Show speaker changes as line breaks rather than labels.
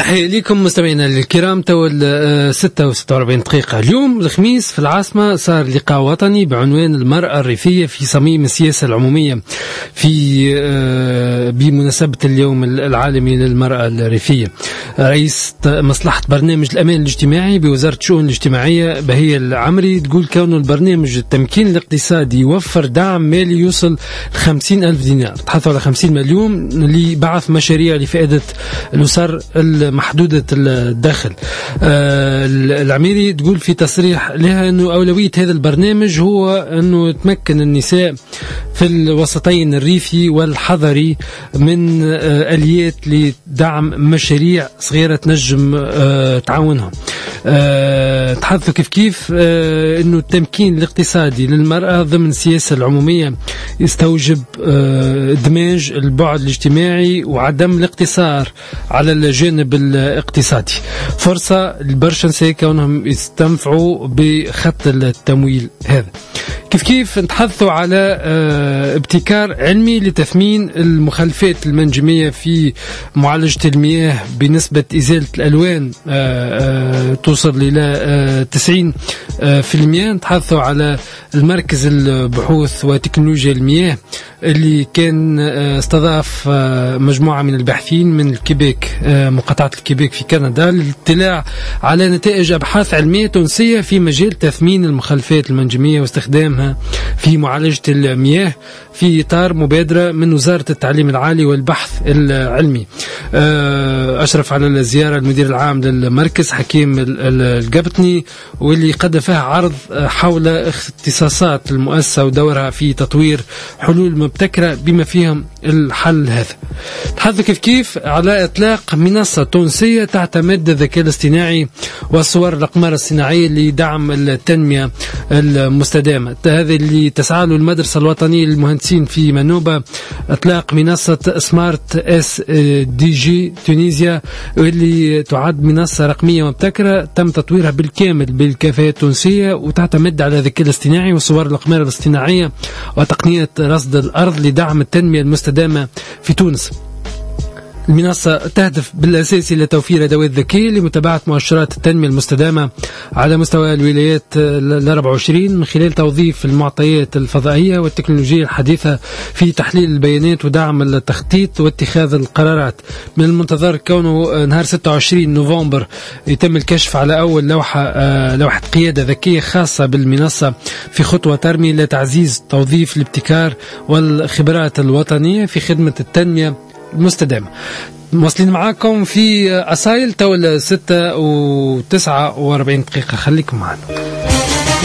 تحية لكم مستمعينا الكرام. تو 46 دقيقة. اليوم الخميس في العاصمة صار لقاء وطني بعنوان المرأة الريفية في صميم السياسة العمومية في بمناسبة اليوم العالمي للمرأة الريفية. رئيس مصلحة برنامج الأمان الاجتماعي بوزارة الشؤون الاجتماعية بهية العمري تقول كونه البرنامج التمكين الاقتصادي يوفر دعم مالي يوصل 50,000 دينار، تحثوا على 50 مليون لبعث مشاريع لفائدة الأسر محدودة الدخل. العميري تقول في تصريح لها أنه أولوية هذا البرنامج هو أنه تمكن النساء في الوسطين الريفي والحضري من آليات لدعم مشاريع صغيرة تنجم تعاونهم. تحدثوا كيف أنه التمكين الاقتصادي للمرأة ضمن السياسة العمومية يستوجب دماج البعد الاجتماعي وعدم الاقتصار على الجانب الاقتصادي. فرصة لبرشا نساء كونهم يستنفعوا بخط التمويل هذا. كيف نتحدثوا على ابتكار علمي لتثمين المخلفات المنجمية في معالجة المياه بنسبة إزالة الألوان توصل إلى 90%. نتحدثوا على المركز البحوث وتكنولوجيا المياه اللي كان استضاف مجموعة من الباحثين من الكيبيك، مقاطعة الكيبيك في كندا، للاطلاع على نتائج أبحاث علمية تونسية في مجال تثمين المخلفات المنجمية واستخدامها في معالجة المياه في إطار مبادرة من وزارة التعليم العالي والبحث العلمي. أشرف على الزيارة المدير العام للمركز حكيم القبطني، واللي قدم فيها عرض حول اختصاصات المؤسسة ودورها في تطوير حلول مبتكرة بما فيهم الحل هذا. تحدث كيف على إطلاق منصة تونسية تعتمد الذكاء الاصطناعي والصور الأقمار الصناعية لدعم التنمية المستدامة. هذا اللي تسعى له المدرسة الوطنية للمهندسين في منوبة، إطلاق منصة سمارت اس دي جي تونيزيا، واللي تعد منصة رقمية مبتكرة تم تطويرها بالكامل بالكفاءة التونسية وتعتمد على الذكاء الاصطناعي وصور الأقمار الاصطناعية وتقنية رصد الأرض لدعم التنمية المستدامة في تونس. المنصة تهدف بالأساس إلى توفير أدوات ذكية لمتابعة مؤشرات التنمية المستدامة على مستوى الولايات 24 من خلال توظيف المعطيات الفضائية والتكنولوجيا الحديثة في تحليل البيانات ودعم التخطيط واتخاذ القرارات. من المنتظر كونه نهار 26 نوفمبر يتم الكشف على أول لوحة قيادة ذكية خاصة بالمنصة، في خطوة ترمي إلى تعزيز توظيف الابتكار والخبرات الوطنية في خدمة التنمية المستدامة. مواصلين معاكم في أصايل تولى 6 و49 دقيقة، خليكم معنا.